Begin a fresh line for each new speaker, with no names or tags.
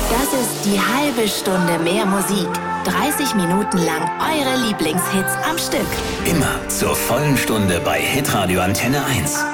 Das ist die halbe Stunde mehr Musik. 30 Minuten lang eure Lieblingshits am Stück.
Immer zur vollen Stunde bei Hitradio Antenne 1.